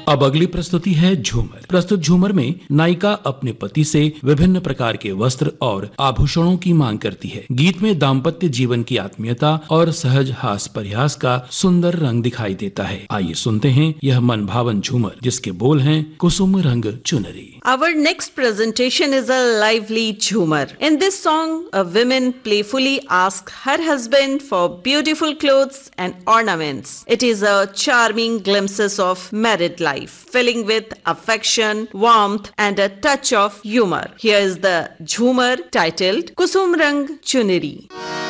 अब अगली प्रस्तुति है झूमर। प्रस्तुत झूमर में नायिका अपने पति से विभिन्न प्रकार के वस्त्र और आभूषणों की मांग करती है। गीत में दाम्पत्य जीवन की आत्मीयता और सहज हास परिहास का सुंदर रंग दिखाई देता है। आइए सुनते हैं यह मनभावन झूमर, जिसके बोल हैं कुसुम रंग चुनरी। Our next presentation is a lively Jhumar. In this song, a woman playfully asks her husband for beautiful clothes and ornaments. It is a charming glimpses of married life, filling with affection, warmth, and a touch of humor. Here is the Jhumar titled Kusum Rang Chunari.